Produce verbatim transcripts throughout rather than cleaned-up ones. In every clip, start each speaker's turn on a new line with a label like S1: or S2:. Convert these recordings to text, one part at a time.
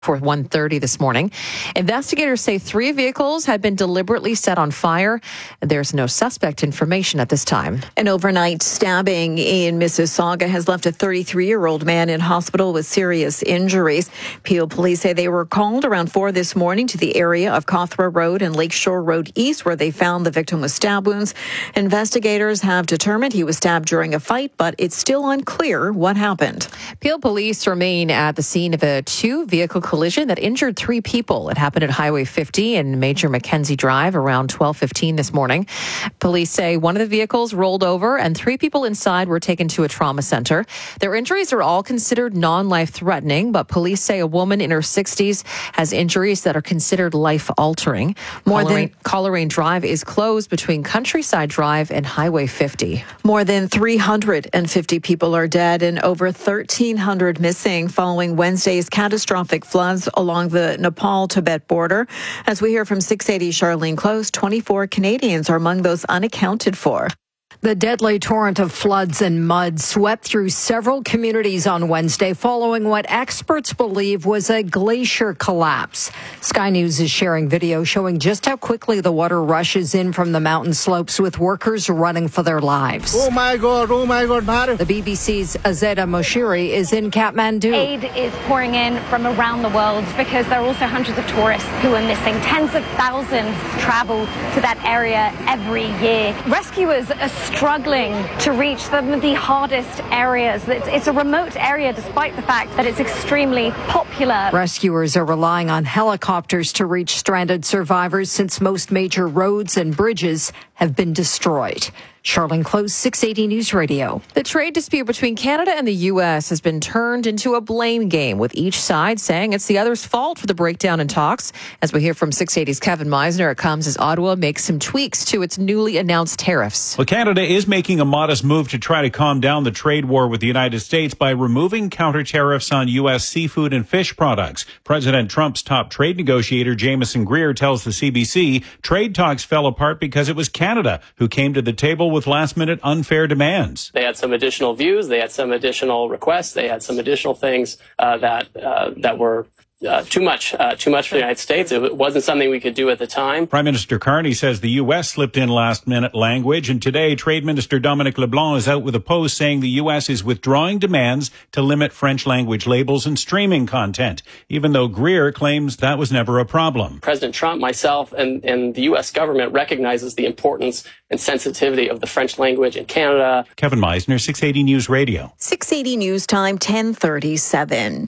S1: For one thirty this morning. Investigators say three vehicles had been deliberately set on fire. There's no suspect information at this time.
S2: An overnight stabbing in Mississauga has left a thirty-three-year-old man in hospital with serious injuries. Peel police say they were called around four this morning to the area of Cawthra Road and Lakeshore Road East, where they found the victim with stab wounds. Investigators have determined he was stabbed during a fight, but it's still unclear what happened.
S1: Peel police remain at the scene of a two-vehicle collision that injured three people. It happened at Highway fifty and Major Mackenzie Drive around twelve fifteen this morning. Police say one of the vehicles rolled over and three people inside were taken to a trauma center. Their injuries are all considered non-life-threatening, but police say a woman in her sixties has injuries that are considered life-altering. More Coleraine, than Coleraine Drive is closed between Countryside Drive and Highway fifty.
S2: More than three hundred fifty people are dead and over thirteen hundred missing following Wednesday's catastrophic floods along the Nepal-Tibet border. As we hear from six eighty Charlene Close, twenty-four Canadians are among those unaccounted for.
S3: The deadly torrent of floods and mud swept through several communities on Wednesday following what experts believe was a glacier collapse. Sky News is sharing video showing just how quickly the water rushes in from the mountain slopes with workers running for their lives.
S4: Oh my God, oh my God, Bharat.
S3: The B B C's Azeda Moshiri is in Kathmandu.
S5: Aid is pouring in from around the world because there are also hundreds of tourists who are missing. Tens of thousands travel to that area every year. Rescuers are struggling to reach some of the hardest areas. It's, it's a remote area despite the fact that it's extremely popular.
S3: Rescuers are relying on helicopters to reach stranded survivors since most major roads and bridges have been destroyed. Charlene Close, six eighty News Radio.
S1: The trade dispute between Canada and the U S has been turned into a blame game, with each side saying it's the other's fault for the breakdown in talks. As we hear from six eighty's Kevin Meisner, it comes as Ottawa makes some tweaks to its newly announced tariffs.
S6: Well, Canada is making a modest move to try to calm down the trade war with the United States by removing counter tariffs on U S seafood and fish products. President Trump's top trade negotiator, Jameson Greer, tells the C B C trade talks fell apart because it was Canada who came to the table with last-minute unfair demands.
S7: They had some additional views. They had some additional requests. They had some additional things uh, that uh, that were Uh, too much, uh, too much for the United States. It wasn't something we could do at the time.
S6: Prime Minister Carney says the U S slipped in last-minute language, and today Trade Minister Dominic LeBlanc is out with a post saying the U S is withdrawing demands to limit French-language labels and streaming content, even though Greer claims that was never a problem.
S7: President Trump, myself, and, and the U S government recognizes the importance and sensitivity of the French language in Canada.
S6: Kevin Meisner, six eighty News Radio.
S2: six eighty News Time, ten thirty-seven.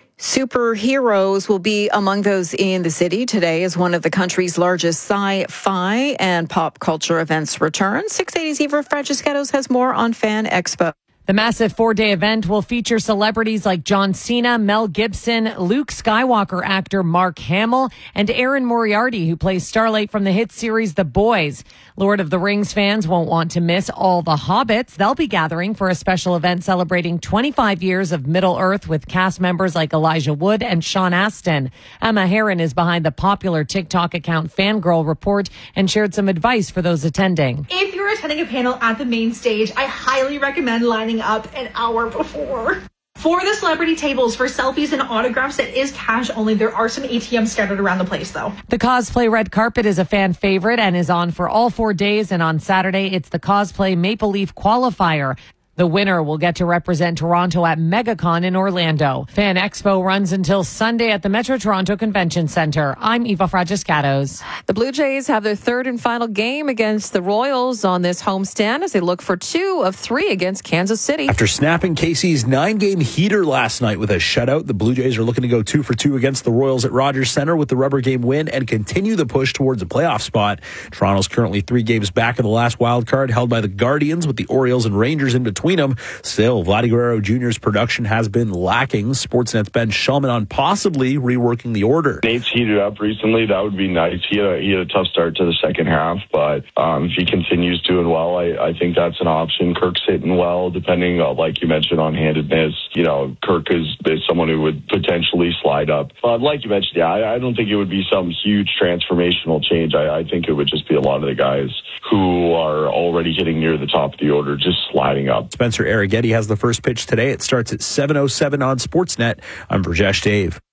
S2: Superheroes will be among those in the city today as one of the country's largest sci-fi and pop culture events returns. six eighty's Eva Fragiscatos has more on Fan Expo.
S8: The massive four-day event will feature celebrities like John Cena, Mel Gibson, Luke Skywalker actor Mark Hamill, and Erin Moriarty, who plays Starlight from the hit series The Boys. Lord of the Rings fans won't want to miss all the Hobbits. They'll be gathering for a special event celebrating twenty-five years of Middle-earth with cast members like Elijah Wood and Sean Astin. Emma Heron is behind the popular TikTok account Fangirl Report and shared some advice for those attending.
S9: If you're attending a panel at the main stage, I highly recommend lining up an hour before. For the celebrity tables for selfies and autographs, it is cash only. There are some A T Ms scattered around the place, though.
S8: The cosplay red carpet is a fan favorite and is on for all four days. And on Saturday, it's the cosplay Maple Leaf qualifier. The winner will get to represent Toronto at MegaCon in Orlando. Fan Expo runs until Sunday at the Metro Toronto Convention Centre. I'm Eva Fragiscatos.
S1: The Blue Jays have their third and final game against the Royals on this homestand as they look for two of three against Kansas City.
S10: After snapping K C's nine-game heater last night with a shutout, the Blue Jays are looking to go two for two against the Royals at Rogers Centre with the rubber game win and continue the push towards a playoff spot. Toronto's currently three games back in the last wild card, held by the Guardians with the Orioles and Rangers in between them. Still, Vladdy Guerrero Junior's production has been lacking. Sportsnet's Ben Shulman on possibly reworking the order.
S11: Nate's heated up recently. That would be nice. He had a, he had a tough start to the second half, but um, if he continues doing well, I, I think that's an option. Kirk's hitting well, depending, uh, like you mentioned, on handedness. You know, Kirk is, is someone who would potentially slide up. But like you mentioned, yeah, I, I don't think it would be some huge transformational change. I, I think it would just be a lot of the guys who are already hitting near the top of the order, just sliding up.
S10: Spencer Arrighetti has the first pitch today. It starts at seven oh seven on Sportsnet. I'm Brajesh Dave.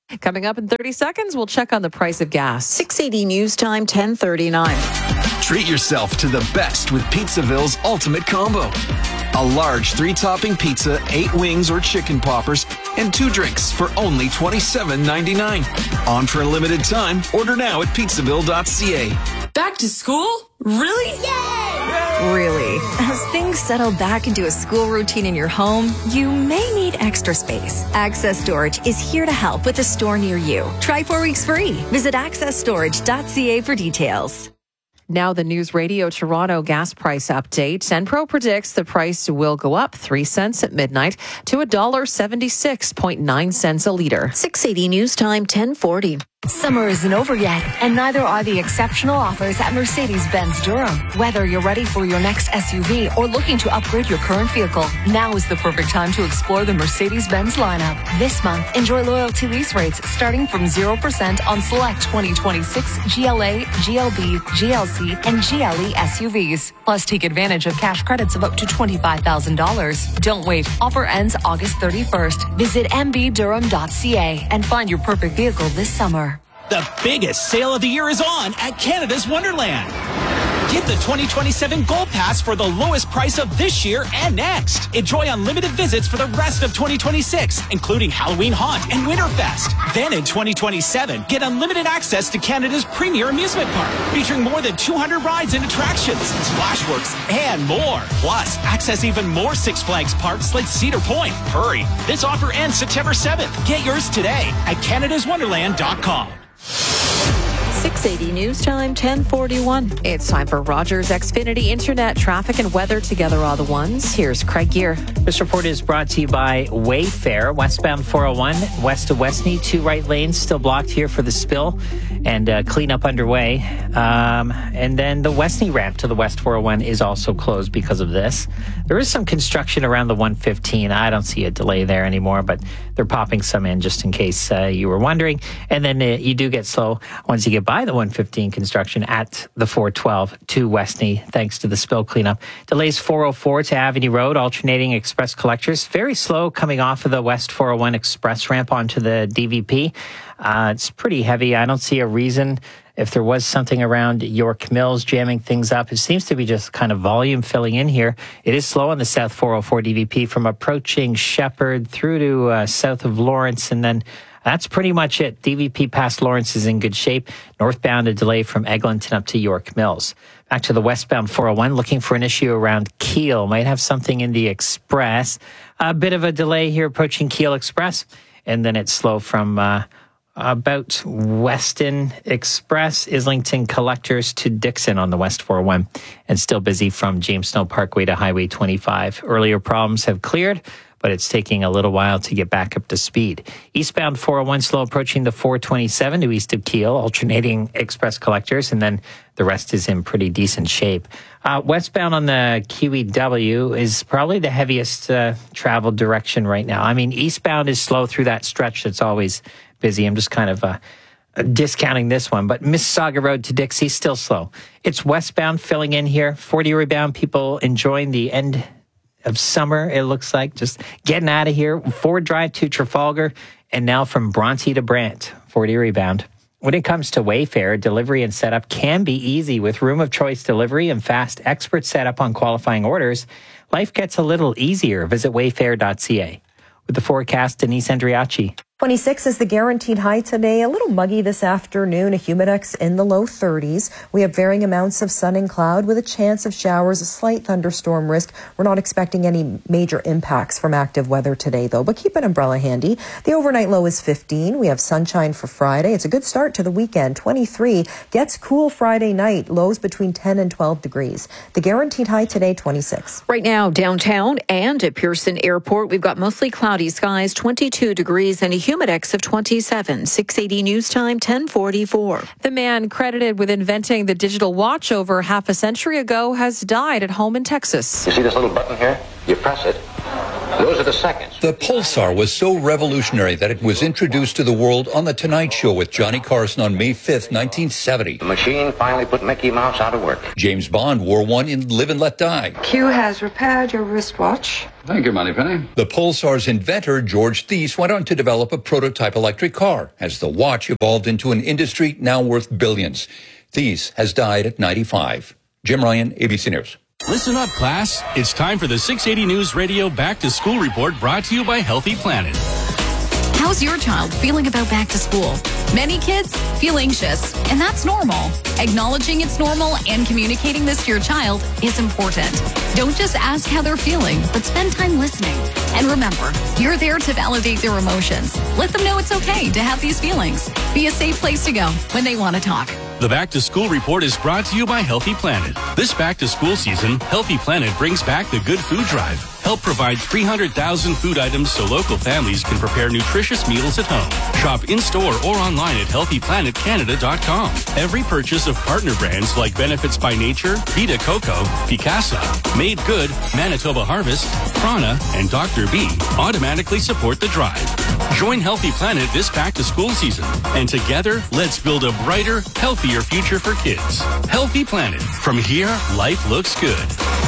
S1: Coming up in thirty seconds, we'll check on the price of gas.
S2: six eighty News Time, ten thirty-nine.
S12: Treat yourself to the best with Pizzaville's Ultimate Combo. A large three-topping pizza, eight wings or chicken poppers, and two drinks for only twenty-seven ninety-nine. On for a limited time. Order now at pizzaville dot c a.
S13: Back to school? Really?
S14: Yay! Really. As things settle back into a school routine in your home, you may need extra space. Access Storage is here to help with a store near you. Try four weeks free. Visit access storage dot c a for details.
S1: Now the News Radio Toronto gas price update. Enpro predicts the price will go up three cents at midnight to one dollar seventy-six point nine cents a litre.
S2: six eighty News Time, ten forty.
S15: Summer isn't over yet, and neither are the exceptional offers at Mercedes-Benz Durham. Whether you're ready for your next S U V or looking to upgrade your current vehicle, now is the perfect time to explore the Mercedes-Benz lineup. This month, enjoy loyalty lease rates starting from zero percent on select twenty twenty-six G L A, G L B, G L C, and G L E S U Vs. Plus, take advantage of cash credits of up to twenty-five thousand dollars. Don't wait. Offer ends August thirty-first. Visit m b durham dot c a and find your perfect vehicle this summer.
S16: The biggest sale of the year is on at Canada's Wonderland. Get the twenty twenty-seven Gold Pass for the lowest price of this year and next. Enjoy unlimited visits for the rest of twenty twenty-six, including Halloween Haunt and Winterfest. Then in twenty twenty-seven, get unlimited access to Canada's premier amusement park, featuring more than two hundred rides and attractions, Splashworks, and more. Plus, access even more Six Flags parks like Cedar Point. Hurry, this offer ends September seventh. Get yours today at canada's wonderland dot com.
S2: six eighty News Time, ten forty-one.
S1: It's time for Rogers Xfinity Internet traffic and weather together all the ones. Here's Craig Gear.
S17: This report is brought to you by Wayfair. Westbound four oh one, west of Westney, two right lanes still blocked here for the spill and uh, cleanup underway. Um, and then the Westney ramp to the West four oh one is also closed because of this. There is some construction around the one fifteen. I don't see a delay there anymore, but they're popping some in just in case uh, you were wondering. And then uh, you do get slow once you get by the one fifteen construction at the four twelve to Westney, thanks to the spill cleanup. Delays four oh four to Avenue Road, alternating express collectors. Very slow coming off of the West four oh one express ramp onto the D V P. Uh, it's pretty heavy. I don't see a reason. If there was something around York Mills jamming things up, it seems to be just kind of volume filling in here. It is slow on the South four oh four D V P from approaching Shepherd through to uh, south of Lawrence, and then that's pretty much it. D V P past Lawrence is in good shape. Northbound, a delay from Eglinton up to York Mills. Back to the westbound four oh one, looking for an issue around Keele. Might have something in the Express. A bit of a delay here approaching Keele Express, and then it's slow from uh, about Weston Express, Islington Collectors to Dixon on the West four oh one, and still busy from James Snow Parkway to Highway twenty-five. Earlier problems have cleared, but it's taking a little while to get back up to speed. Eastbound four oh one slow approaching the four twenty-seven to east of Keele, alternating express collectors, and then the rest is in pretty decent shape. Uh, westbound on the Q E W is probably the heaviest uh, travel direction right now. I mean, eastbound is slow through that stretch that's always busy. I'm just kind of uh, discounting this one, but Mississauga Road to Dixie, still slow. It's westbound filling in here. forty-year bound people enjoying the end of summer, it looks like, just getting out of here. Ford Drive to Trafalgar, and now from Bronte to Brant, forty rebound. When it comes to Wayfair, delivery and setup can be easy with room of choice delivery and fast expert setup on qualifying orders. Life gets a little easier. Visit wayfair dot c a. With the forecast, Denise Andriacci.
S18: twenty-six is the guaranteed high today. A little muggy this afternoon, a humidex in the low thirties. We have varying amounts of sun and cloud with a chance of showers, a slight thunderstorm risk. We're not expecting any major impacts from active weather today, though, but keep an umbrella handy. The overnight low is fifteen. We have sunshine for Friday. It's a good start to the weekend. twenty-three gets cool Friday night, lows between ten and twelve degrees. The guaranteed high today, twenty-six.
S2: Right now, downtown and at Pearson Airport, we've got mostly cloudy skies, twenty-two degrees, and a humidex of twenty-seven. six eighty News Time, ten forty-four.
S1: The man credited with inventing the digital watch over half a century ago has died at home in Texas.
S19: You see this little button here? You press it. Those are the seconds.
S20: The Pulsar was so revolutionary that it was introduced to the world on The Tonight Show with Johnny Carson on May fifth, nineteen seventy.
S19: The machine finally put Mickey Mouse out of work.
S20: James Bond wore one in Live and Let Die.
S21: Q has repaired your wristwatch.
S20: Thank you, Moneypenny. The Pulsar's inventor, George Thies, went on to develop a prototype electric car as the watch evolved into an industry now worth billions. Thies has died at ninety-five. Jim Ryan, A B C News.
S21: Listen up, class. It's time for the six eighty News Radio Back to School Report, brought to you by Healthy Planet.
S22: How's your child feeling about back to school? Many kids feel anxious, and that's normal. Acknowledging it's normal and communicating this to your child is important. Don't just ask how they're feeling, but spend time listening. And remember, you're there to validate their emotions. Let them know it's okay to have these feelings. Be a safe place to go when they want to talk.
S21: The Back to School Report is brought to you by Healthy Planet. This back to school season, Healthy Planet brings back the Good Food Drive. Help provide three hundred thousand food items so local families can prepare nutritious meals at home. Shop in-store or online at healthy planet canada dot com. Every purchase of partner brands like Benefits by Nature, Vita Coco, Picasa, Made Good, Manitoba Harvest, Prana, and Doctor B automatically support the drive. Join Healthy Planet this back to school season, and together, let's build a brighter, healthier future for kids. Healthy Planet. From here, life looks good.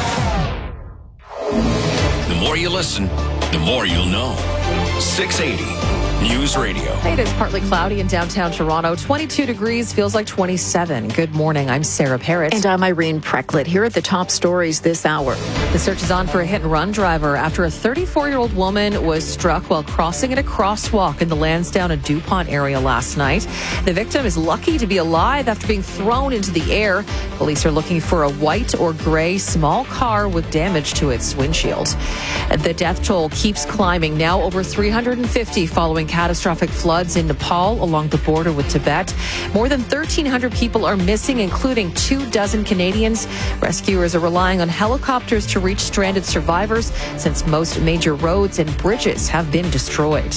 S23: The more you listen, the more you'll know. six eighty News Radio.
S1: It is partly cloudy in downtown Toronto. twenty-two degrees, feels like twenty-seven. Good morning. I'm Sarah Parrott.
S2: And I'm Irene Precklett. Here are the top stories this hour.
S1: The search is on for a hit-and-run driver after a thirty-four-year-old woman was struck while crossing at a crosswalk in the Lansdowne and DuPont area last night. The victim is lucky to be alive after being thrown into the air. Police are looking for a white or gray small car with damage to its windshield. The death toll keeps climbing, now over three hundred fifty following catastrophic floods in Nepal along the border with Tibet. More than thirteen hundred people are missing, including two dozen Canadians. Rescuers are relying on helicopters to reach stranded survivors since most major roads and bridges have been destroyed.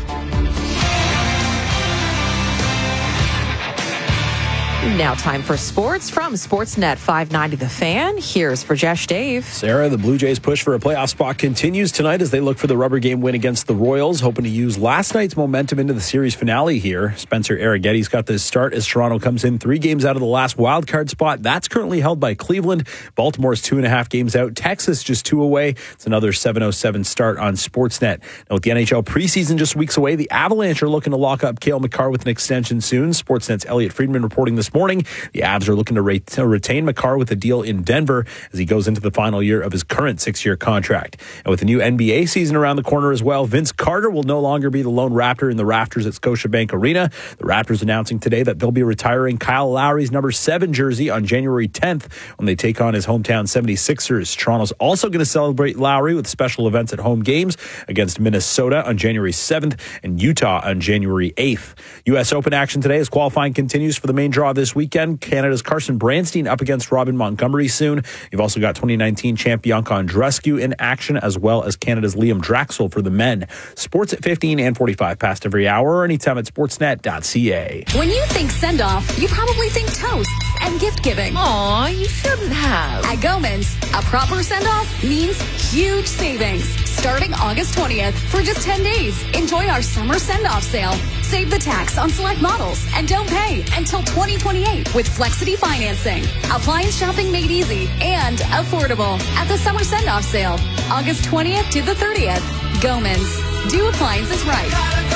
S1: Now time for sports from Sportsnet five ninety The Fan. Here's Rajesh Dave.
S10: Sarah, the Blue Jays' push for a playoff spot continues tonight as they look for the rubber game win against the Royals, hoping to use last night's momentum into the series finale here. Spencer Arrighetti's got this start as Toronto comes in three games out of the last wild card spot. That's currently held by Cleveland. Baltimore's two and a half games out. Texas just two away. It's another seven oh seven start on Sportsnet. Now with the N H L preseason just weeks away, the Avalanche are looking to lock up Cale Makar with an extension soon. Sportsnet's Elliot Friedman reporting this morning. The Avs are looking to, re- to retain Makar with a deal in Denver as he goes into the final year of his current six-year contract. And with the new N B A season around the corner as well, Vince Carter will no longer be the lone Raptor in the rafters at Scotiabank Arena. The Raptors announcing today that they'll be retiring Kyle Lowry's number seven jersey on January tenth when they take on his hometown seventy-sixers. Toronto's also going to celebrate Lowry with special events at home games against Minnesota on January seventh and Utah on January eighth. U S Open action today as qualifying continues for the main draw this weekend. Canada's Carson Branstein up against Robin Montgomery soon. You've also got twenty nineteen champ Bianca Andreescu in action, as well as Canada's Liam Draxel for the men. Sports at fifteen and forty-five past every hour, or anytime at sportsnet dot c a.
S22: When you think send-off, you probably think toasts and gift-giving.
S1: Aw, you shouldn't have.
S22: At Gomans, a proper send-off means huge savings. Starting August twentieth for just ten days. Enjoy our summer send-off sale. Save the tax on select models and don't pay until twenty twenty-eight with Flexity financing. Appliance shopping made easy and affordable at the summer send-off sale, August twentieth to the thirtieth. Gomans. Do appliances right.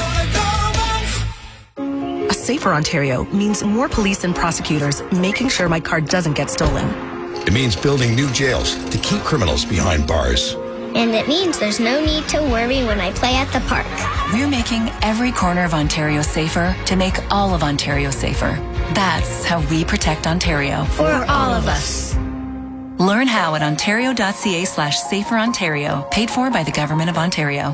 S24: A safer Ontario means more police and prosecutors making sure my car doesn't get stolen.
S25: It means building new jails to keep criminals behind bars.
S26: And it means there's no need to worry when I play at the park.
S24: We're making every corner of Ontario safer to make all of Ontario safer. That's how we protect Ontario.
S26: For all of us.
S24: Learn how at ontario.ca slash safer Ontario. Paid for by the Government of Ontario.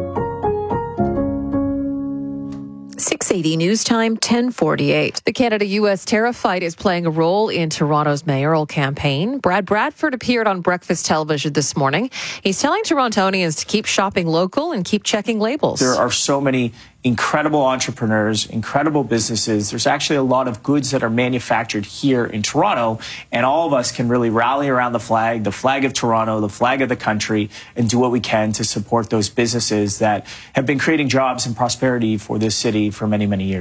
S2: six eighty News Time, ten forty-eight.
S1: The Canada-U S tariff fight is playing a role in Toronto's mayoral campaign. Brad Bradford appeared on breakfast television this morning. He's telling Torontonians to keep shopping local and keep checking labels.
S27: There are so many incredible entrepreneurs, incredible businesses. There's actually a lot of goods that are manufactured here in Toronto, and all of us can really rally around the flag, the flag of Toronto, the flag of the country, and do what we can to support those businesses that have been creating jobs and prosperity for this city for many, many years.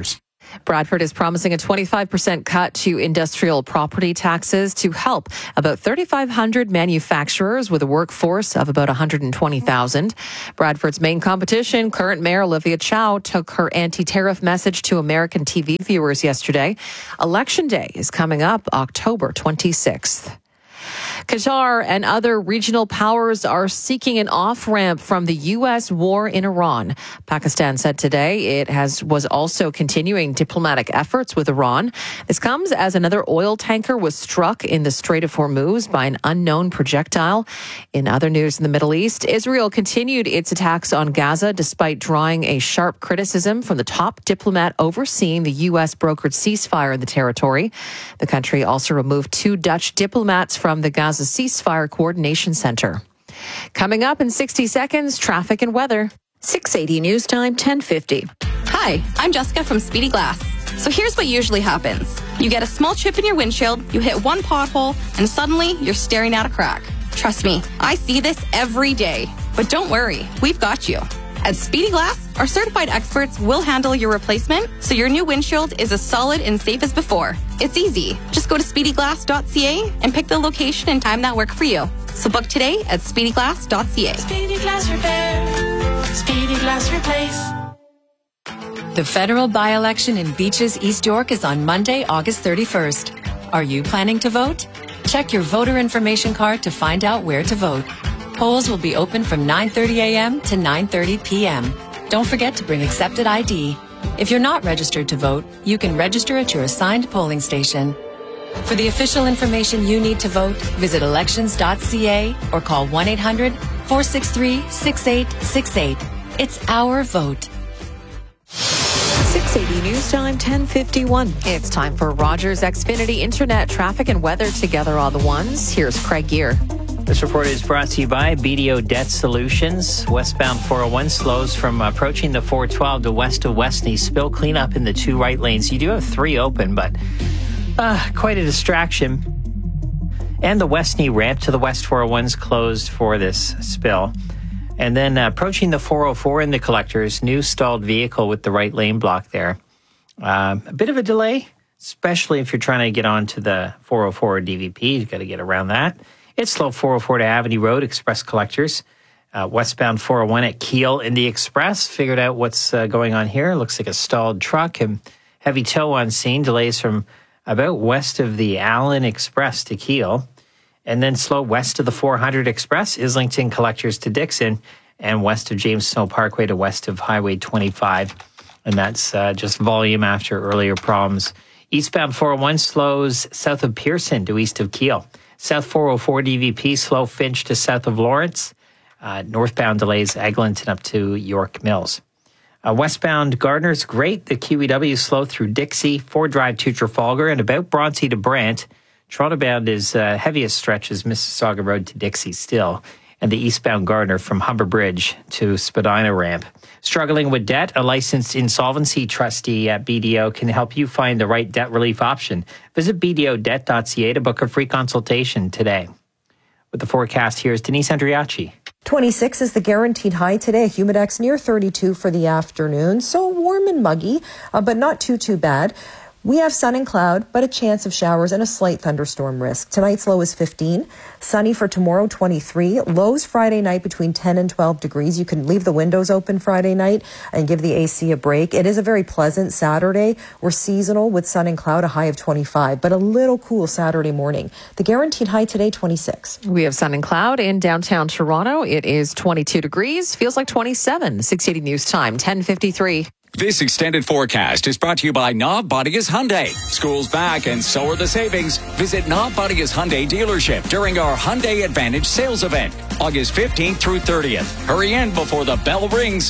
S1: Bradford is promising a twenty-five percent cut to industrial property taxes to help about thirty-five hundred manufacturers with a workforce of about one hundred twenty thousand. Bradford's main competition, current Mayor Olivia Chow, took her anti-tariff message to American T V viewers yesterday. Election Day is coming up October twenty-sixth. Qatar and other regional powers are seeking an off-ramp from the U S war in Iran. Pakistan said today it has was also continuing diplomatic efforts with Iran. This comes as another oil tanker was struck in the Strait of Hormuz by an unknown projectile. In other news in the Middle East, Israel continued its attacks on Gaza despite drawing a sharp criticism from the top diplomat overseeing the U S brokered ceasefire in the territory. The country also removed two Dutch diplomats from the Gaza Ceasefire Coordination Center. Coming up in sixty seconds, traffic and weather.
S2: six eighty News Time, ten fifty.
S3: Hi, I'm Jessica from Speedy Glass. So here's what usually happens. You get a small chip in your windshield, you hit one pothole, and suddenly you're staring at a crack. Trust me, I see this every day. But don't worry, we've got you. At Speedy Glass, our certified experts will handle your replacement so your new windshield is as solid and safe as before. It's easy. Just go to speedy glass dot c a and pick the location and time that work for you. So book today at speedy glass dot c a.
S13: Speedy Glass Repair. Speedy Glass Replace.
S24: The federal by-election in Beaches, East York is on Monday, August thirty-first. Are you planning to vote? Check your voter information card to find out where to vote. Polls will be open from nine thirty a.m. to nine thirty p.m. Don't forget to bring accepted I D. If you're not registered to vote, you can register at your assigned polling station. For the official information you need to vote, visit elections dot c a or call one eight hundred four six three six eight six eight. It's our vote.
S2: six eighty News Time, ten fifty-one.
S1: It's time for Rogers Xfinity Internet traffic and weather together all the ones. Here's Craig Gear.
S17: This report is brought to you by B D O Debt Solutions. Westbound four oh one slows from approaching the four twelve to west of Westney. Spill cleanup in the two right lanes. You do have three open, but uh, quite a distraction. And the Westney ramp to the west four oh one's closed for this spill. And then uh, approaching the four oh four in the collectors, new stalled vehicle with the right lane block there. Uh, a bit of a delay, especially if you're trying to get onto the four oh four D V P. You've got to get around that. It's slow four oh four to Avenue Road, Express Collectors. Uh, westbound four oh one at Kiel in the Express. Figured out what's uh, going on here. Looks like a stalled truck and heavy tow on scene. Delays from about west of the Allen Express to Kiel. And then slow west of the four hundred Express, Islington Collectors to Dixon, and west of James Snow Parkway to west of Highway twenty-five. And that's uh, just volume after earlier problems. Eastbound four oh one slows south of Pearson to east of Kiel. South four oh four D V P, slow Finch to south of Lawrence. Uh, northbound delays Eglinton up to York Mills. Uh, westbound Gardner's great. The Q E W slow through Dixie, Ford Drive to Trafalgar, and about Bronte to Brant. Toronto bound is uh, heaviest stretch is Mississauga Road to Dixie still. And the eastbound Gardner from Humber Bridge to Spadina Ramp. Struggling with debt, a licensed insolvency trustee at B D O can help you find the right debt relief option. Visit b d o debt dot c a to book a free consultation today. With the forecast, here's Denise Andriachi.
S18: twenty-six is the guaranteed high today. Humidex near thirty-two for the afternoon. So warm and muggy, uh, but not too, too bad. We have sun and cloud, but a chance of showers and a slight thunderstorm risk. Tonight's low is fifteen. Sunny for tomorrow, twenty-three. Lows Friday night between ten and twelve degrees. You can leave the windows open Friday night and give the A C a break. It is a very pleasant Saturday. We're seasonal with sun and cloud, a high of twenty-five, but a little cool Saturday morning. The guaranteed high today, twenty-six.
S1: We have sun and cloud in downtown Toronto. It is twenty-two degrees. Feels like twenty-seven. six eighty News Time, ten fifty-three.
S4: This extended forecast is brought to you by Knob Bodigas Hyundai. School's back and so are the savings. Visit Knob Bodigas Hyundai dealership during our Hyundai Advantage sales event, August fifteenth through thirtieth. Hurry in before the bell rings.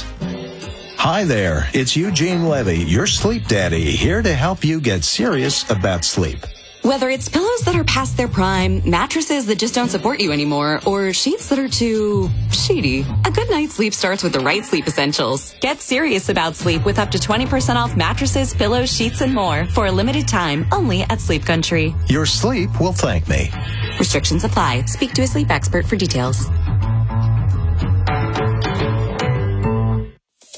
S5: Hi there, it's Eugene Levy, your sleep daddy, here to help you get serious about sleep.
S22: Whether it's pillows that are past their prime, mattresses that just don't support you anymore, or sheets that are too shady, a good night's sleep starts with the right sleep essentials. Get serious about sleep with up to twenty percent off mattresses, pillows, sheets, and more for a limited time only at Sleep Country.
S5: Your sleep will thank me.
S22: Restrictions apply. Speak to a sleep expert for details.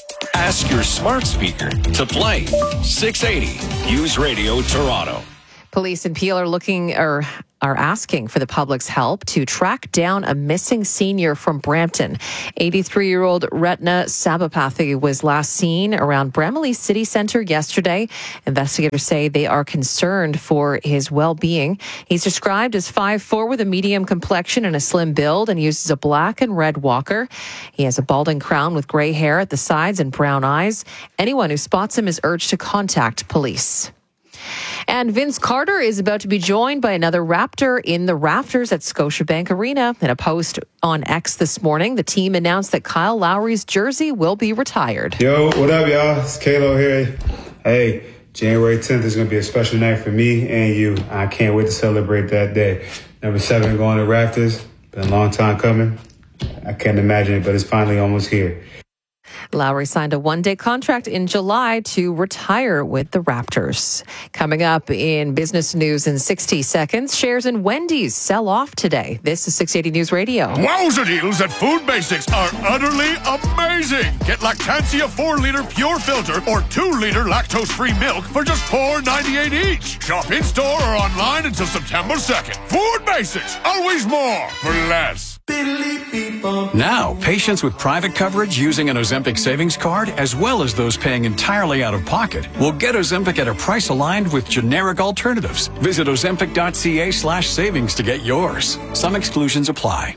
S23: Ask your smart speaker to play six eighty News Radio Toronto.
S1: Police in Peel are looking or are asking for the public's help to track down a missing senior from Brampton. eighty-three-year-old Retna Sabapathy was last seen around Bramalea City Centre yesterday. Investigators say they are concerned for his well-being. He's described as five foot four with a medium complexion and a slim build and uses a black and red walker. He has a balding crown with gray hair at the sides and brown eyes. Anyone who spots him is urged to contact police. And Vince Carter is about to be joined by another Raptor in the rafters at Scotiabank Arena. In a post on X this morning, the team announced that Kyle Lowry's jersey will be retired.
S6: Yo, what up, y'all? It's Kalo here. Hey, January tenth is going to be a special night for me and you. I can't wait to celebrate that day. Number seven going to Raptors. Been a long time coming. I can't imagine it, but it's finally almost here.
S1: Lowry signed a one-day contract in July to retire with the Raptors. Coming up in business news in sixty seconds, shares in Wendy's sell off today. This is six eighty News Radio.
S7: Wowza deals at Food Basics are utterly amazing. Get Lactantia four liter pure filter or two liter lactose-free milk for just four ninety-eight each. Shop in-store or online until September second. Food Basics, always more for less.
S4: Now, patients with private coverage using an Ozempic savings card, as well as those paying entirely out of pocket, will get Ozempic at a price aligned with generic alternatives. Visit ozempic.ca slash savings to get yours. Some exclusions apply.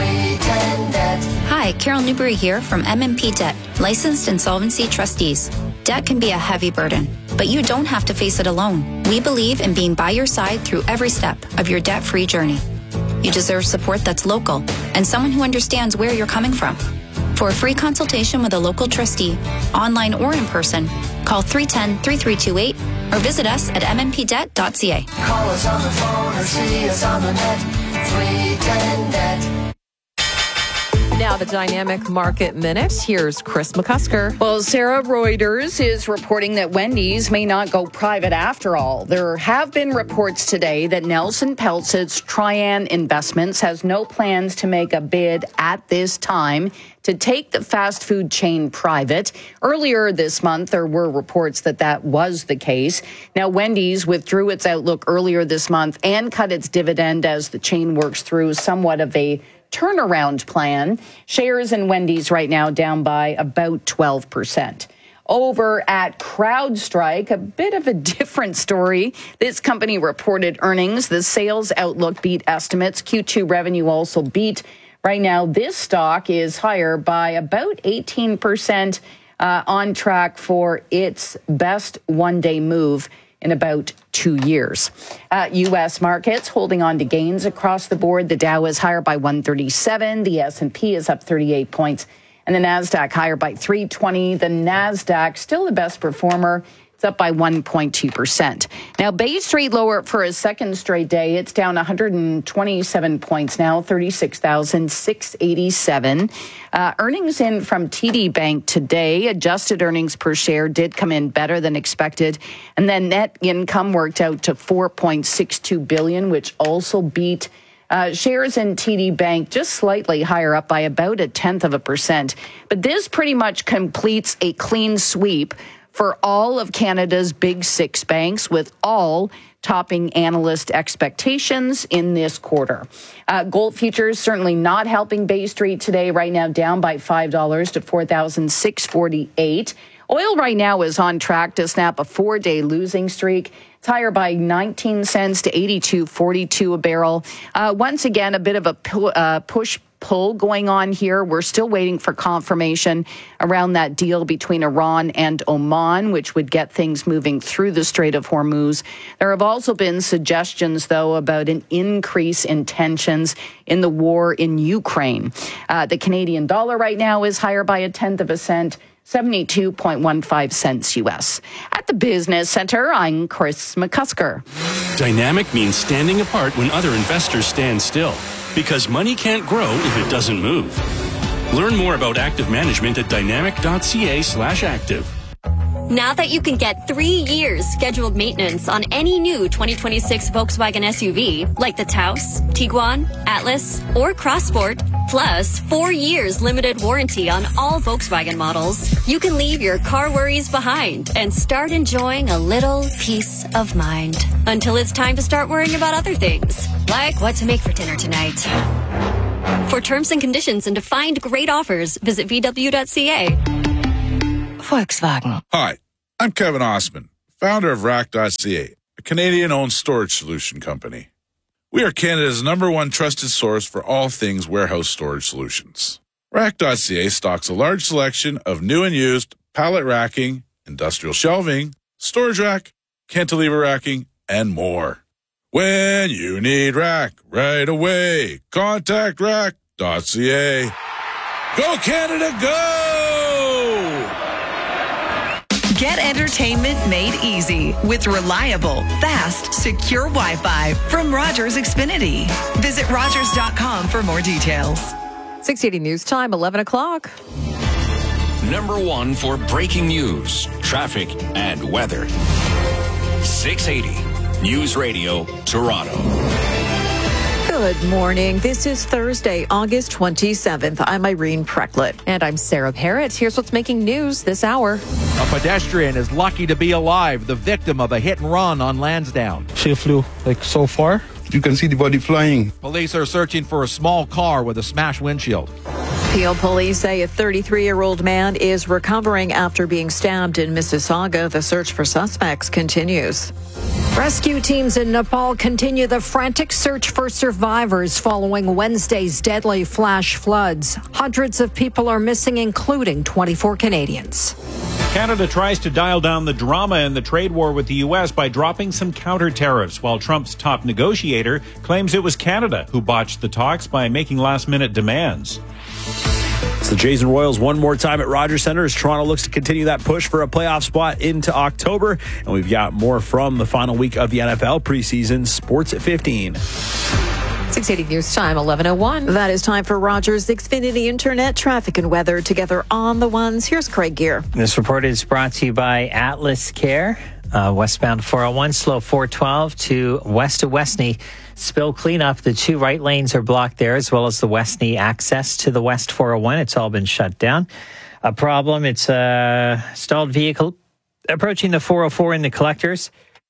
S8: Hi, Carol Newberry here from M and P Debt, licensed insolvency trustees. Debt can be a heavy burden, but you don't have to face it alone. We believe in being by your side through every step of your debt-free journey. You deserve support that's local and someone who understands where you're coming from. For a free consultation with a local trustee, online or in person, call three one zero, three three two eight or visit us at m n p debt dot c a.
S13: Call us on the phone or see us on the net. three ten net.
S1: Now the Dynamic Market Minute. Here's Chris McCusker.
S9: Well, Sarah, Reuters is reporting that Wendy's may not go private after all. There have been reports today that Nelson Peltz's Trian Investments has no plans to make a bid at this time to take the fast food chain private. Earlier this month, there were reports that that was the case. Now, Wendy's withdrew its outlook earlier this month and cut its dividend as the chain works through somewhat of a turnaround plan. Shares in Wendy's right now down by about twelve percent. Over at CrowdStrike, a bit of a different story. This company reported earnings. The sales outlook beat estimates. Q two revenue also beat. Right now, this stock is higher by about eighteen percent, uh, on track for its best one-day move in about two years. Uh, U S markets holding on to gains across the board. The Dow is higher by one thirty-seven. The S and P is up thirty-eight points. And the NASDAQ higher by three twenty. The NASDAQ still the best performer. It's up by one point two percent. Now, Bay Street lower for a second straight day. It's down one hundred twenty-seven points now, thirty-six thousand six hundred eighty-seven. Uh, earnings in from T D Bank today. Adjusted earnings per share did come in better than expected. And then net income worked out to four point six two billion dollars, which also beat. Uh, shares in T D Bank just slightly higher, up by about a tenth of a percent. But this pretty much completes a clean sweep for all of Canada's big six banks, with all topping analyst expectations in this quarter. Uh, gold futures certainly not helping Bay Street today, right now down by five dollars to four thousand six hundred forty-eight dollars. Oil right now is on track to snap a four-day losing streak. It's higher by nineteen cents to eighty-two forty-two a barrel. Uh, once again, a bit of a pu- uh, push pull going on here. We're still waiting for confirmation around that deal between Iran and Oman, which would get things moving through the Strait of Hormuz. There have also been suggestions, though, about an increase in tensions in the war in Ukraine. Uh, the Canadian dollar right now is higher by a tenth of a cent, seventy-two point one five cents U S. At the Business Center, I'm Chris McCusker.
S21: Dynamic means standing apart when other investors stand still, because money can't grow if it doesn't move. Learn more about active management at dynamic.ca slash active.
S11: Now that you can get three years scheduled maintenance on any new twenty twenty-six Volkswagen S U V, like the Taos, Tiguan, Atlas, or Crossport, Plus, four years limited warranty on all Volkswagen models. You can leave your car worries behind and start enjoying a little peace of mind. Until it's time to start worrying about other things, like what to make for dinner tonight. For terms and conditions and to find great offers, visit V W dot C A.
S10: Volkswagen.
S12: Hi, I'm Kevin Osman, founder of Rack dot C A, a Canadian-owned storage solution company. We are Canada's number one trusted source for all things warehouse storage solutions. Rack dot C A stocks a large selection of new and used pallet racking, industrial shelving, storage rack, cantilever racking, and more. When you need rack right away, contact Rack dot C A. Go Canada, go!
S14: Get entertainment made easy with reliable, fast, secure Wi-Fi from Rogers Xfinity. Visit Rogers dot com for more details.
S1: six eighty News Time, eleven o'clock.
S23: Number one for breaking news, traffic, and weather. six eighty News Radio, Toronto.
S2: Good morning. This is Thursday, August twenty-seventh. I'm Irene Precklett.
S1: And I'm Sarah Parrott. Here's what's making news this hour.
S15: A pedestrian is lucky to be alive, the victim of a hit and run on Lansdowne.
S16: She flew like so far. You can see the body flying.
S15: Police are searching for a small car with a smashed windshield.
S2: Peel police say a thirty-three-year-old man is recovering after being stabbed in Mississauga. The search for suspects continues.
S19: Rescue teams in Nepal continue the frantic search for survivors following Wednesday's deadly flash floods. Hundreds of people are missing, including twenty-four Canadians.
S20: Canada tries to dial down the drama in the trade war with the U S by dropping some counter tariffs, while Trump's top negotiator claims it was Canada who botched the talks by making last-minute demands.
S28: It's the Jays and Royals one more time at Rogers Centre as Toronto looks to continue that push for a playoff spot into October. And we've got more from the final week of the N F L preseason. Sports at fifteen.
S1: six eighty News Time, eleven oh one.
S2: That is time for Rogers Xfinity Internet traffic and weather together on the ones. Here's Craig Gear.
S17: This report is brought to you by Atlas Care. Uh, westbound four oh one, slow four twelve to west of Westney. Spill cleanup. The two right lanes are blocked there, as well as the Westney access to the west four oh one. It's all been shut down. A problem, it's a stalled vehicle approaching the four oh four in the collectors.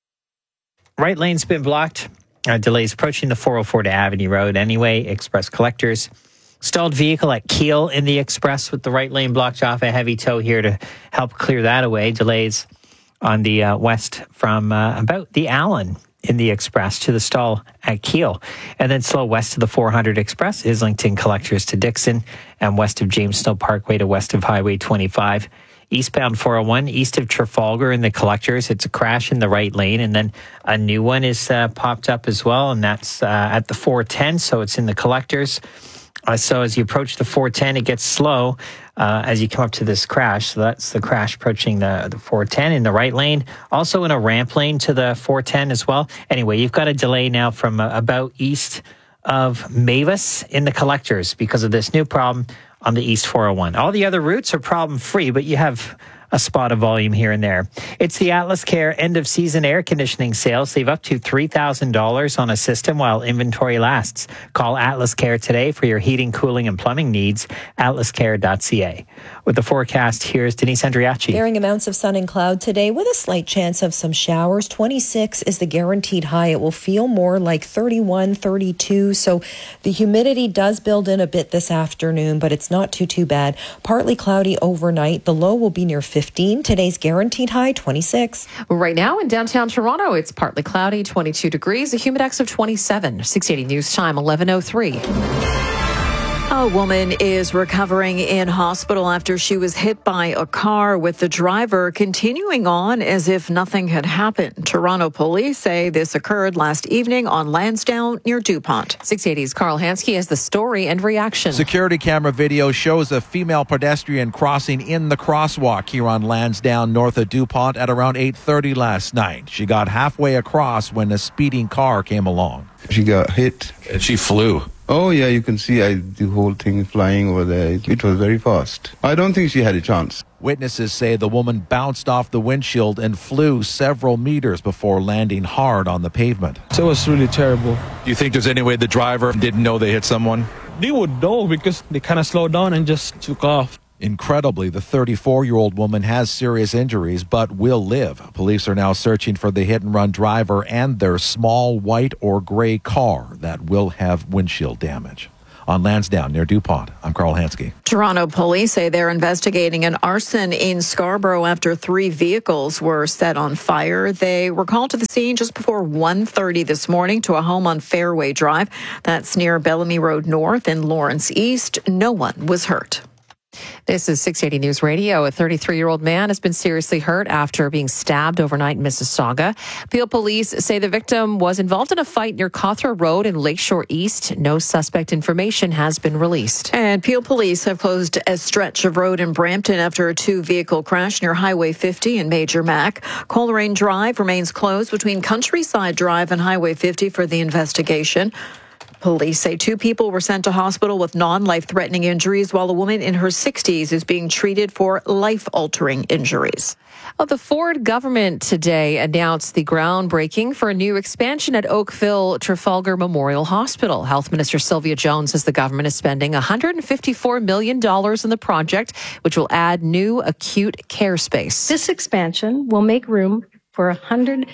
S17: Right lane's been blocked. Uh, delays approaching the four oh four to Avenue Road. Anyway, Express collectors. Stalled vehicle at Keele in the Express with the right lane blocked off. A heavy tow here to help clear that away. Delays on the uh, west from uh, about the Allen in the Express to the stall at Keele. And then slow west to the four hundred Express, Islington collectors to Dixon, and west of James Snow Parkway to west of Highway twenty-five. Eastbound four oh one, east of Trafalgar in the collectors. It's a crash in the right lane, and then a new one is uh, popped up as well, and that's uh, at the four ten, so it's in the collectors. Uh, so as you approach the four ten, it gets slow uh, as you come up to this crash. So that's the crash approaching the, the four ten in the right lane. Also in a ramp lane to the four ten as well. Anyway, you've got a delay now from uh, about east of Mavis in the collectors because of this new problem on the East four oh one. All the other routes are problem-free, but you have a spot of volume here and there. It's the Atlas Care end-of-season air conditioning sale. Save up to three thousand dollars on a system while inventory lasts. Call Atlas Care today for your heating, cooling, and plumbing needs. atlas care dot c a. With the forecast, here's Denise Andriachi.
S18: Varying amounts of sun and cloud today with a slight chance of some showers. twenty-six is the guaranteed high. It will feel more like thirty-one, thirty-two. So the humidity does build in a bit this afternoon, but it's not too, too bad. Partly cloudy overnight. The low will be near fifteen. Today's guaranteed high, twenty-six.
S1: Right now in downtown Toronto, it's partly cloudy, twenty-two degrees, a humidex of twenty-seven. six eighty News Time, eleven oh three.
S2: A woman is recovering in hospital after she was hit by a car, with the driver continuing on as if nothing had happened. Toronto police say this occurred last evening on Lansdowne near DuPont.
S1: six eighty's Carl Hansky has the story and reaction.
S15: Security camera video shows a female pedestrian crossing in the crosswalk here on Lansdowne north of DuPont at around eight thirty last night. She got halfway across when a speeding car came along.
S16: She got hit.
S15: And she flew.
S16: Oh, yeah, you can see I, the whole thing flying over there. It, it was very fast. I don't think she had a chance.
S15: Witnesses say the woman bounced off the windshield and flew several meters before landing hard on the pavement.
S16: So it was really terrible.
S15: Do you think there's any way the driver didn't know they hit someone?
S3: they would know because they kind of slowed down and just took off.
S15: Incredibly, the thirty-four-year-old woman has serious injuries but will live. Police are now searching for the hit-and-run driver and their small white or gray car that will have windshield damage. On Lansdowne near DuPont, I'm Carl Hansky.
S2: Toronto police say they're investigating an arson in Scarborough after three vehicles were set on fire. They were called to the scene just before one thirty this morning to a home on Fairway Drive. That's near Bellamy Road North in Lawrence East. No one was hurt.
S1: This is six eighty News Radio. A thirty-three-year-old man has been seriously hurt after being stabbed overnight in Mississauga. Peel police say the victim was involved in a fight near Cawthra Road in Lakeshore East. No suspect information has been released.
S2: And Peel police have closed a stretch of road in Brampton after a two-vehicle crash near Highway fifty in Major Mac. Coleraine Drive remains closed between Countryside Drive and Highway fifty for the investigation. Police say two people were sent to hospital with non-life-threatening injuries, while a woman in her sixties is being treated for life-altering injuries.
S1: Well, the Ford government today announced the groundbreaking for a new expansion at Oakville Trafalgar Memorial Hospital. Health Minister Sylvia Jones says the government is spending one hundred fifty-four million dollars in the project, which will add new acute care space.
S5: This expansion will make room for one hundred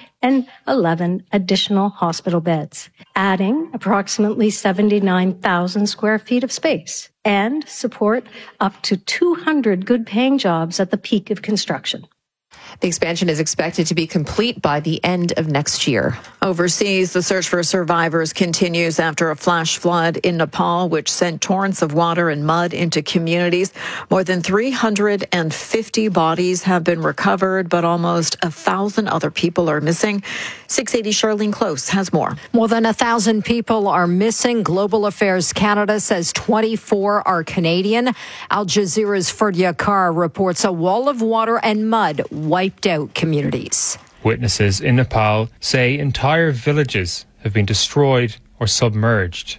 S5: eleven additional hospital beds, adding approximately seventy-nine thousand square feet of space, and support up to two hundred good-paying jobs at the peak of construction.
S1: The expansion is expected to be complete by the end of next year.
S2: Overseas, the search for survivors continues after a flash flood in Nepal, which sent torrents of water and mud into communities. More than three hundred fifty bodies have been recovered, but almost a thousand other people are missing. six eighty Charlene Close has more.
S19: More than a thousand people are missing. Global Affairs Canada says twenty-four are Canadian. Al Jazeera's Ferdia Carr reports a wall of water and mud wiped out communities.
S10: Witnesses in Nepal say entire villages have been destroyed or submerged.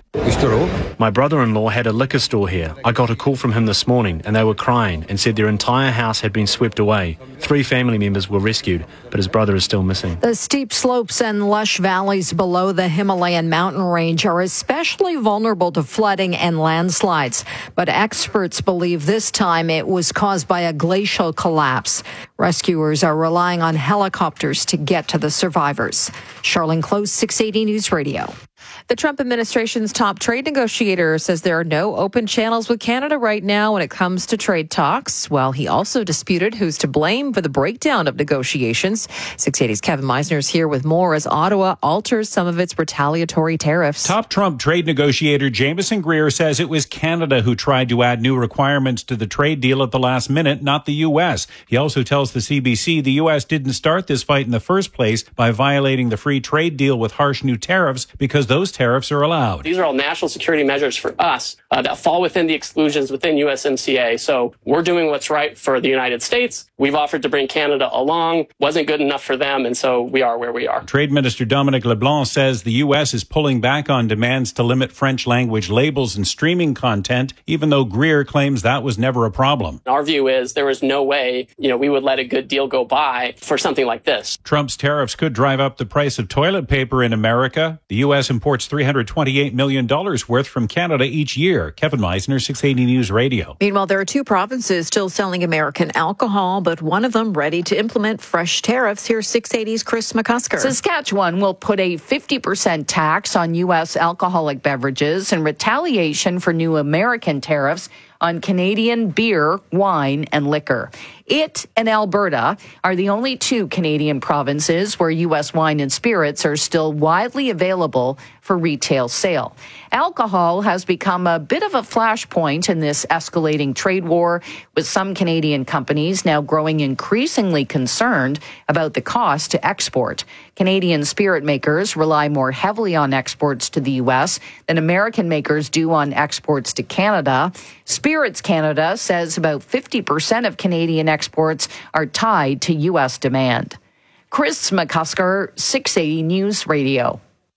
S22: My brother-in-law had a liquor store here. I got a call from him this morning and they were crying and said their entire house had been swept away. Three family members were rescued, but his brother is still missing.
S19: The steep slopes and lush valleys below the Himalayan mountain range are especially vulnerable to flooding and landslides. But experts believe this time it was caused by a glacial collapse. Rescuers are relying on helicopters to get to the survivors. Charlene Close, six eighty News Radio.
S1: The Trump administration's top trade negotiator says there are no open channels with Canada right now when it comes to trade talks. Well, he also disputed who's to blame for the breakdown of negotiations. six eighty's Kevin Meisner is here with more as Ottawa alters some of its retaliatory tariffs.
S20: Top Trump trade negotiator Jameson Greer says it was Canada who tried to add new requirements to the trade deal at the last minute, not the U S. He also tells the C B C the U S didn't start this fight in the first place by violating the free trade deal with harsh new tariffs because those tariffs are allowed.
S24: These are all national security measures for us uh, that fall within the exclusions within U S M C A. So we're doing what's right for the United States. We've offered to bring Canada along. Wasn't good enough for them, and so we are where we are.
S20: Trade Minister Dominic LeBlanc says the U S is pulling back on demands to limit French language labels and streaming content, even though Greer claims that was never a problem.
S24: Our view is there was no way, you know, we would let a good deal go by for something like this.
S20: Trump's tariffs could drive up the price of toilet paper in America. The U S imports three hundred twenty-eight million dollars worth from Canada each year. Kevin Meisner, six eighty News Radio.
S2: Meanwhile, there are two provinces still selling American alcohol, but one of them ready to implement fresh tariffs. Here's six eighty's Chris McCusker.
S9: Saskatchewan will put a fifty percent tax on U S alcoholic beverages in retaliation for new American tariffs on Canadian beer, wine, and liquor. It and Alberta are the only two Canadian provinces where U S wine and spirits are still widely available for retail sale. Alcohol has become a bit of a flashpoint in this escalating trade war, with some Canadian companies now growing increasingly concerned about the cost to export. Canadian spirit makers rely more heavily on exports to the U S than American makers do on exports to Canada. Spirits Canada says about fifty percent of Canadian exports are tied to U S demand. Chris McCusker, six eighty News Radio.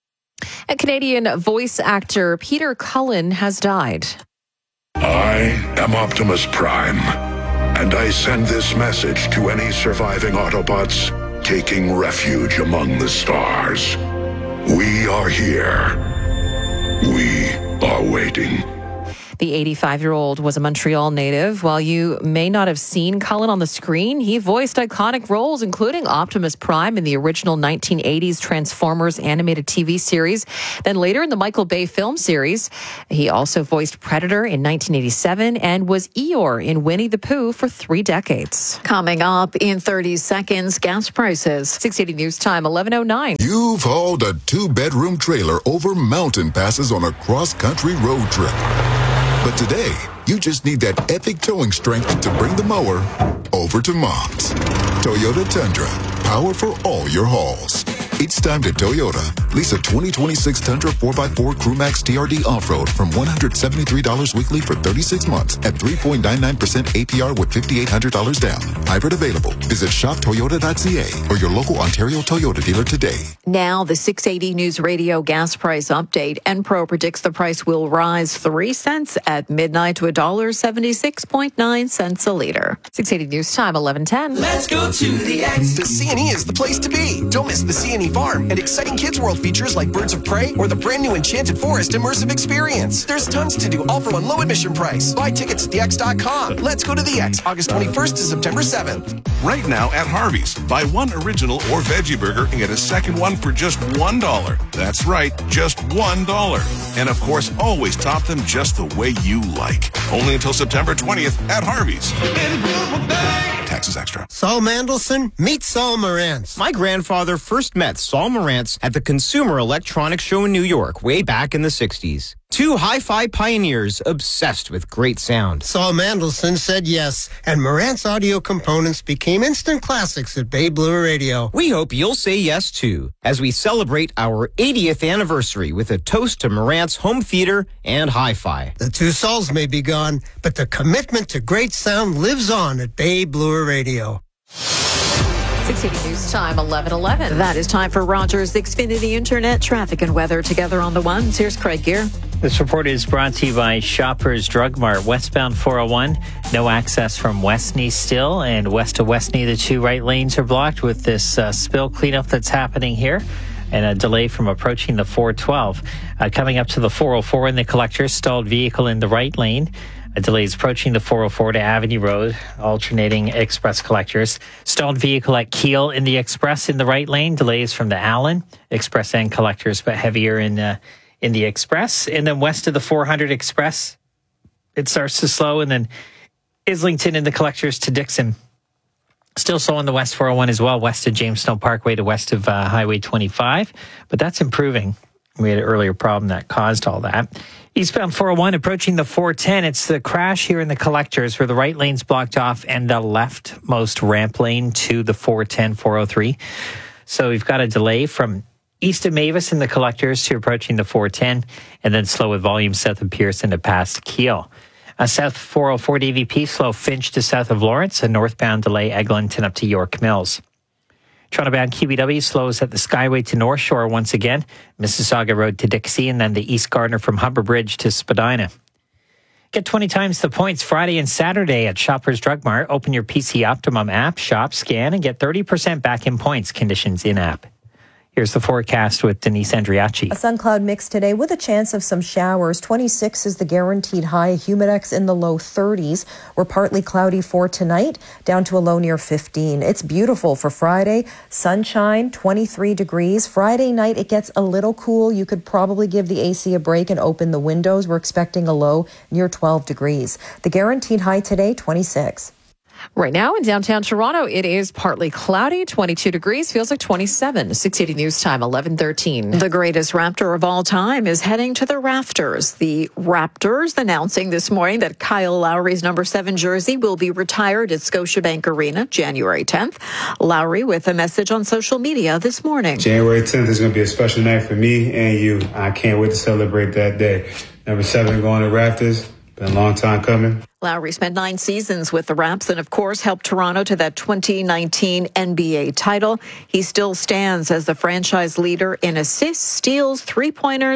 S1: A Canadian voice actor Peter Cullen has died.
S25: I am Optimus Prime, and I send this message to any surviving Autobots taking refuge among the stars. We are here. We are waiting.
S1: The eighty-five-year-old was a Montreal native. While you may not have seen Cullen on the screen, he voiced iconic roles, including Optimus Prime in the original nineteen eighties Transformers animated T V series. Then later in the Michael Bay film series, he also voiced Predator in nineteen eighty-seven and was Eeyore in Winnie the Pooh for three decades.
S19: Coming up in thirty seconds, gas prices.
S1: six eighty News Time, eleven oh nine.
S4: You've hauled a two-bedroom trailer over mountain passes on a cross-country road trip. But today, you just need that epic towing strength to bring the mower over to Mom's. Toyota Tundra, power for all your hauls. It's time to Toyota. Lease a twenty twenty-six Tundra four by four Crewmax T R D Off-Road from one hundred seventy-three dollars weekly for thirty-six months at three point nine nine percent A P R with five thousand eight hundred dollars down. Hybrid available. Visit shop toyota dot c a or your local Ontario Toyota dealer today.
S2: Now, the six eighty News Radio gas price update. Enpro predicts the price will rise three cents at midnight to one dollar seventy-six point nine cents a liter.
S1: six eighty News Time, eleven ten.
S6: Let's go to the X. The C and E is the place to be. Don't miss the C and E Farm and exciting Kids World features like Birds of Prey or the brand new Enchanted Forest immersive experience. There's tons to do, all for one low admission price. Buy tickets at the x dot com. Let's go to the X, August twenty-first to September seventh.
S7: Right now at Harvey's, buy one original or veggie burger and get a second one for just one dollar. That's right, just one dollar. And of course, always top them just the way you like. Only until September twentieth at Harvey's. Taxes extra.
S8: Saul Mandelson, meet Saul Marantz. My grandfather first met Saul Marantz at the Consumer Electronics Show in New York way back in the sixties. Two hi-fi pioneers obsessed with great sound. Saul Mandelson said yes, and Marantz audio components became instant classics at Bay Blue Radio. We hope you'll say yes, too, as we celebrate our eightieth anniversary with a toast to Marantz home theater and hi-fi. The two Sauls may be gone, but the commitment to great sound lives on at Bay Blue Radio.
S1: six eighty News Time, eleven eleven.
S2: That is time for Rogers Xfinity Internet traffic and weather together on the ones. Here's Craig Gear.
S17: This report is brought to you by Shoppers Drug Mart. Westbound four oh one, no access from Westney still, and west of Westney, the two right lanes are blocked with this uh, spill cleanup that's happening here, and a delay from approaching the four twelve. Uh, coming up to the four oh four in the collector, stalled vehicle in the right lane. A delay is approaching the four oh four to Avenue Road, alternating express collectors. Stalled vehicle at Keele in the express in the right lane. Delays from the Allen, express and collectors, but heavier in uh, in the express. And then west of the four hundred express, it starts to slow. And then Islington in the collectors to Dixon. Still slow on the west four oh one as well, west of Jamestown Parkway to west of uh, Highway twenty-five. But that's improving. We had an earlier problem that caused all that. Eastbound four oh one approaching the four ten. It's the crash here in the collectors where the right lane's blocked off and the leftmost ramp lane to the four ten, four oh three. So we've got a delay from east of Mavis in the collectors to approaching the four ten, and then slow with volume south of Pearson to past Keele. Uh, south four oh four D V P, slow Finch to south of Lawrence, a northbound delay Eglinton up to York Mills. Toronto-bound Q B W slows at the Skyway to North Shore once again, Mississauga Road to Dixie, and then the East Gardner from Humber Bridge to Spadina. Get twenty times the points Friday and Saturday at Shoppers Drug Mart. Open your P C Optimum app, shop, scan, and get thirty percent back in points. Conditions in-app. Here's the forecast with Denise Andriachi.
S18: A sun cloud mix today with a chance of some showers. twenty-six is the guaranteed high. Humidex in the low thirties. We're partly cloudy for tonight, down to a low near fifteen. It's beautiful for Friday. Sunshine, twenty-three degrees. Friday night, it gets a little cool. You could probably give the A C a break and open the windows. We're expecting a low near twelve degrees. The guaranteed high today, twenty-six.
S1: Right now in downtown Toronto, it is partly cloudy, twenty-two degrees, feels like twenty-seven. six eighty News Time, eleven thirteen.
S2: The greatest Raptor of all time is heading to the rafters. The Raptors announcing this morning that Kyle Lowry's number seven jersey will be retired at Scotiabank Arena January tenth. Lowry with a message on social media this morning.
S13: January tenth is going to be a special night for me and you. I can't wait to celebrate that day. Number seven going to Raptors. Been a long time coming.
S2: Lowry spent nine seasons with the Raps and, of course, helped Toronto to that twenty nineteen N B A title. He still stands as the franchise leader in assists, steals, three-pointers,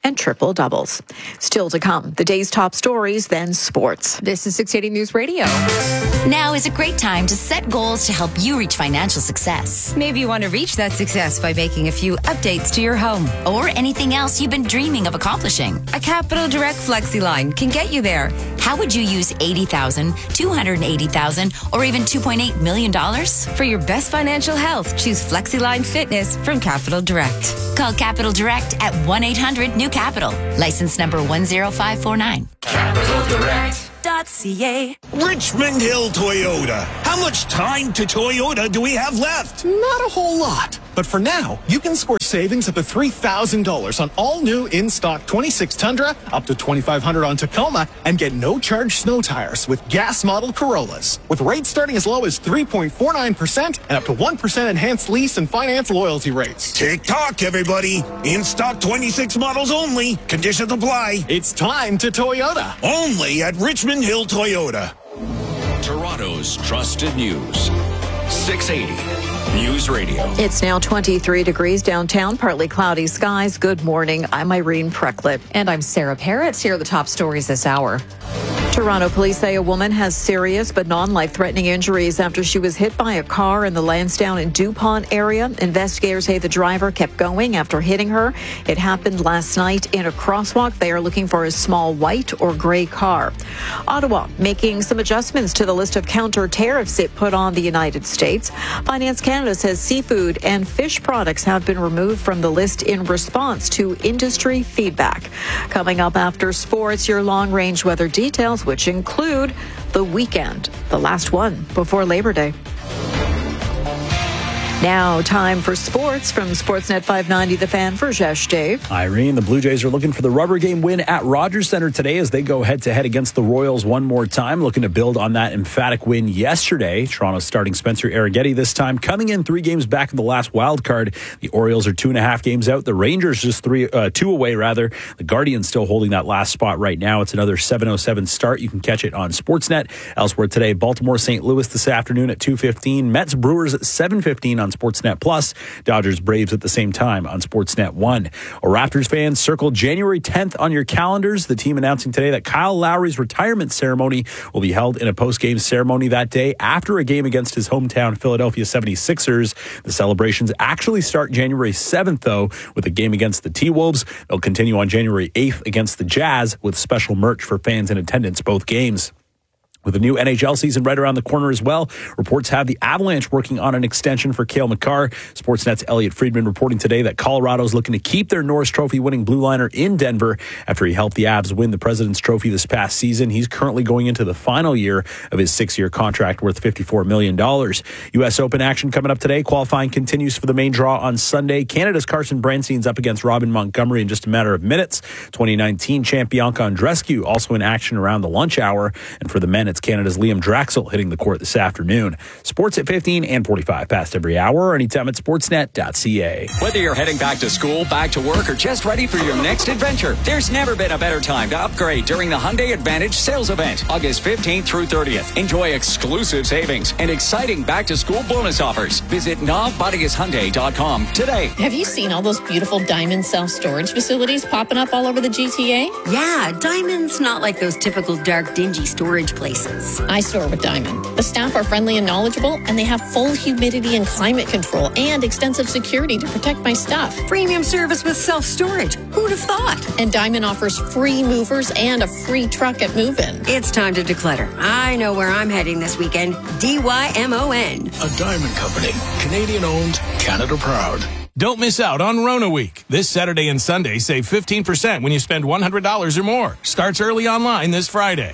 S2: and triple doubles. Still to come, the day's top stories, then sports.
S1: This is six eighty News Radio.
S11: Now is a great time to set goals to help you reach financial success.
S12: Maybe you want to reach that success by making a few updates to your home.
S11: Or anything else you've been dreaming of accomplishing.
S12: A Capital Direct FlexiLine can get you there.
S11: How would you use eighty thousand dollars, two hundred eighty thousand dollars, or even two point eight million dollars?
S12: For your best financial health, choose FlexiLine Fitness from Capital Direct.
S11: Call Capital Direct at one eight hundred new capital. License number one zero five four nine.
S14: Capital Direct.
S11: .ca.
S14: Richmond Hill Toyota. How much time to Toyota do we have left?
S6: Not a whole lot. But for now, you can score savings up to three thousand dollars on all new in-stock twenty-six Tundra, up to twenty-five hundred dollars on Tacoma, and get no-charge snow tires with gas model Corollas. With rates starting as low as three point four nine percent and up to one percent enhanced lease and finance loyalty rates.
S14: Tick-tock, everybody. In-stock twenty-six models only. Conditions apply.
S6: It's time to Toyota.
S14: Only at Richmond Hill Toyota.
S21: Toronto's trusted news. six eighty News Radio.
S2: It's now twenty-three degrees downtown, partly cloudy skies. Good morning. I'm Irene Precklett.
S1: And I'm Sarah Parrott. Here are the top stories this hour.
S2: Toronto police say a woman has serious but non-life-threatening injuries after she was hit by a car in the Lansdowne and DuPont area. Investigators say the driver kept going after hitting her. It happened last night in a crosswalk. They are looking for a small white or gray car. Ottawa making some adjustments to the list of counter tariffs it put on the United States. Finance Canada says seafood and fish products have been removed from the list in response to industry feedback. Coming up after sports, your long-range weather details, which include the weekend, the last one before Labor Day. Now, time for sports from Sportsnet five ninety, The Fan, for Jesh Dave.
S23: Irene, the Blue Jays are looking for the rubber game win at Rogers Centre today as they go head-to-head against the Royals one more time, looking to build on that emphatic win yesterday. Toronto's starting Spencer Arrighetti this time, coming in three games back in the last wild card. The Orioles are two and a half games out. The Rangers just three, uh, two away, rather. The Guardians still holding that last spot right now. It's another seven oh seven start. You can catch it on Sportsnet. Elsewhere today, Baltimore Saint Louis this afternoon at two fifteen. Mets Brewers at seven fifteen on Sportsnet Plus. Dodgers Braves at the same time on Sportsnet one. Or Raptors fans, circle January tenth on your calendars. The team announcing today that Kyle Lowry's retirement ceremony will be held in a post-game ceremony that day after a game against his hometown Philadelphia seventy-sixers. The celebrations actually start January seventh, though, with a game against the T-Wolves. They'll continue on January eighth against the Jazz with special merch for fans in attendance both games. With the new N H L season right around the corner as well, reports have the Avalanche working on an extension for Cale Makar. Sportsnet's Elliot Friedman reporting today that Colorado's looking to keep their Norris Trophy winning blue liner in Denver after he helped the Avs win the President's Trophy this past season. He's currently going into the final year of his six-year contract worth fifty-four million dollars. U S Open action coming up today. Qualifying continues for the main draw on Sunday. Canada's Carson Branstein's up against Robin Montgomery in just a matter of minutes. twenty nineteen champ Bianca Andreescu also in action around the lunch hour. And for the men, it's Canada's Liam Draxel hitting the court this afternoon. Sports at fifteen and forty-five past every hour or anytime at sportsnet dot c a.
S26: Whether you're heading back to school, back to work, or just ready for your next adventure, there's never been a better time to upgrade during the Hyundai Advantage sales event, August fifteenth through thirtieth. Enjoy exclusive savings and exciting back-to-school bonus offers. Visit nav bodies hyundai dot com today.
S27: Have you seen all those beautiful Diamond self-storage facilities popping up all over the G T A?
S12: Yeah, Diamond's not like those typical dark, dingy storage places.
S27: I store with Diamond. The staff are friendly and knowledgeable, and they have full humidity and climate control and extensive security to protect my stuff.
S12: Premium service with self-storage. Who'd have thought?
S27: And Diamond offers free movers and a free truck at move-in.
S12: It's time to declutter. I know where I'm heading this weekend. D Y M O N.
S28: A Diamond Company. Canadian owned, Canada proud. Don't miss out on Rona Week. This Saturday and Sunday, save fifteen percent when you spend one hundred dollars or more. Starts early online this Friday.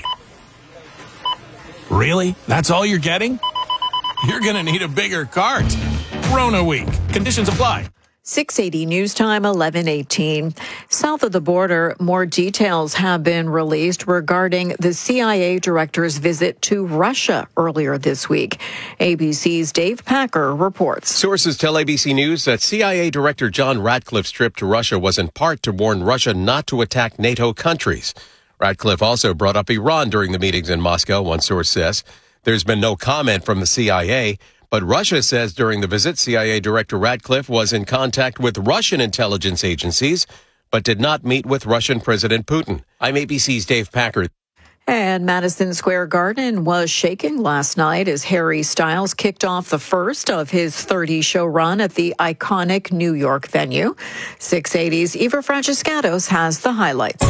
S28: Really? That's all you're getting? You're going to need a bigger cart. Rona Week. Conditions apply.
S2: six eighty News Time, eleven eighteen. South of the border, more details have been released regarding the C I A director's visit to Russia earlier this week. A B C's Dave Packer reports.
S29: Sources tell A B C News that C I A Director John Ratcliffe's trip to Russia was in part to warn Russia not to attack NATO countries. Ratcliffe also brought up Iran during the meetings in Moscow, one source says. There's been no comment from the C I A, but Russia says during the visit, C I A Director Ratcliffe was in contact with Russian intelligence agencies. but did not meet with Russian President Putin. I'm A B C's Dave Packard.
S2: And Madison Square Garden was shaking last night as Harry Styles kicked off the first of his thirty-show run at the iconic New York venue. six eighty's Eva Francescatos has the highlights.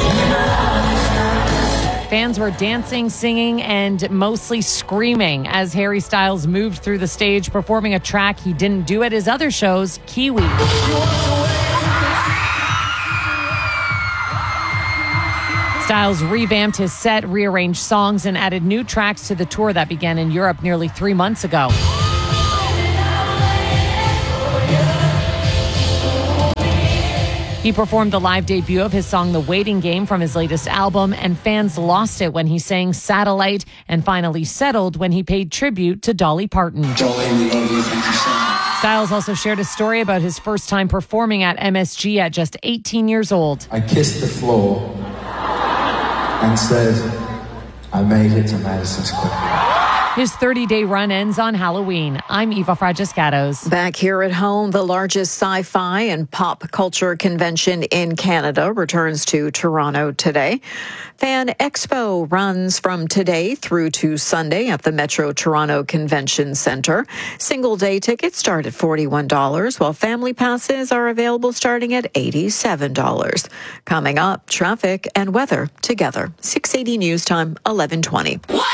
S3: Fans were dancing, singing, and mostly screaming as Harry Styles moved through the stage, performing a track he didn't do at his other shows, Kiwi. Styles revamped his set, rearranged songs, and added new tracks to the tour that began in Europe nearly three months ago. He performed the live debut of his song The Waiting Game from his latest album, and fans lost it when he sang Satellite and finally settled when he paid tribute to Dolly Parton.
S5: Dolly, we love you. Thank you so much.
S3: Styles also shared a story about his first time performing at M S G at just eighteen years old.
S5: I kissed the floor and said, I made it to Madison Square.
S3: His thirty-day run ends on Halloween. I'm Eva Francescatos.
S2: Back here at home, the largest sci-fi and pop culture convention in Canada returns to Toronto today. Fan Expo runs from today through to Sunday at the Metro Toronto Convention Centre. Single-day tickets start at forty-one dollars, while family passes are available starting at eighty-seven dollars. Coming up, traffic and weather together. six eighty News Time, eleven twenty.